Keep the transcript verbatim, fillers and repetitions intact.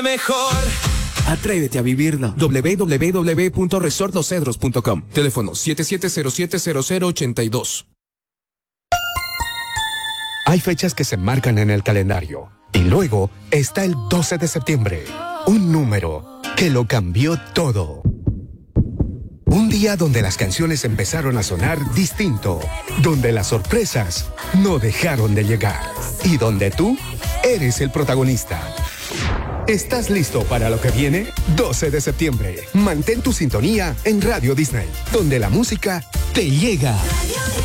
mejor. Atrévete a vivirlo. doble u doble u doble u punto resort los cedros punto com. Teléfono siete siete cero siete cero cero ocho dos. Hay fechas que se marcan en el calendario. Y luego está el doce de septiembre. Un número que lo cambió todo. Un día donde las canciones empezaron a sonar distinto. Donde las sorpresas no dejaron de llegar. Y donde tú eres el protagonista. ¿Estás listo para lo que viene? doce de septiembre. Mantén tu sintonía en Radio Disney, donde la música te llega.